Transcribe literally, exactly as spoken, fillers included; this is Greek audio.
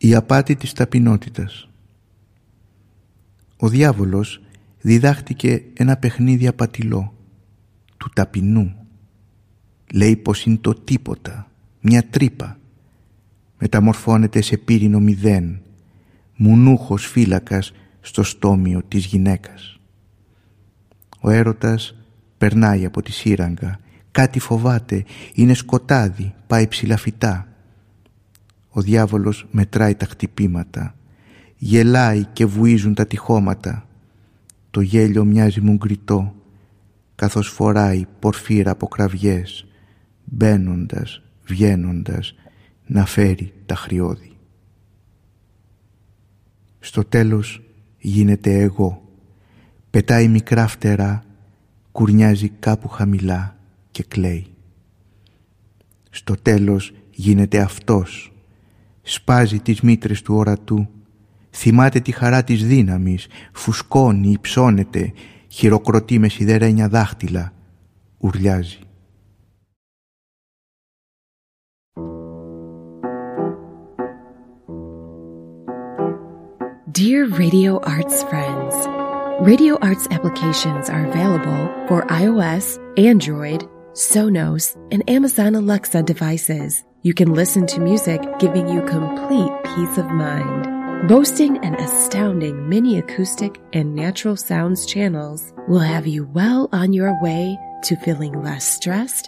Η απάτη της ταπεινότητας. Ο διάβολος διδάχτηκε ένα παιχνίδι απατηλό, του ταπεινού. Λέει πως είναι το τίποτα, μια τρύπα. Μεταμορφώνεται σε πύρινο μηδέν, μουνούχος φύλακας στο στόμιο της γυναίκας. Ο έρωτας περνάει από τη σύραγγα, κάτι φοβάται, είναι σκοτάδι, πάει ψηλαφιτά. Ο διάβολος μετράει τα χτυπήματα, γελάει και βουίζουν τα τυχώματα. Το γέλιο μοιάζει μουγκριτό, καθώς φοράει πορφύρα από κραυγές, μπαίνοντας, βγαίνοντας, να φέρει τα χρειώδη. Στο τέλος γίνεται εγώ, πετάει μικρά φτερά, κουρνιάζει κάπου χαμηλά και κλαίει. Στο τέλος γίνεται αυτός, σπάζει τις μήτρες του ορατού, θυμάται τη χαρά της δύναμης, φουσκώνει, υψώνεται, χειροκροτεί με σιδερένια δάχτυλα, ουρλιάζει. Dear Radio Arts friends, Radio Arts applications are available for iOS, Android, Sonos, and Amazon Alexa devices. You can listen to music giving you complete peace of mind. Boasting an astounding mini acoustic and natural sounds channels will have you well on your way to feeling less stressed